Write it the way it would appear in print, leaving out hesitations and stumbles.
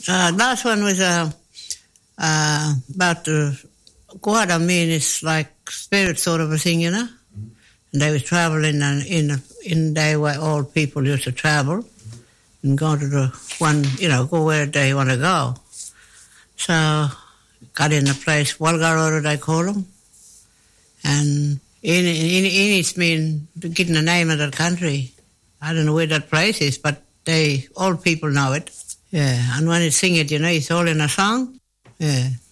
Last one was about Guada means like spirit sort of a thing, you know. And they was travelling in day where old people used to travel and go to the one, you know, go where they want to go. So got in a place, Walgaroa they call them, and in it mean getting the name of that country. I don't know where that place is, but old people know it. Yeah, and when you sing it, you know, it's all in a song. Yeah.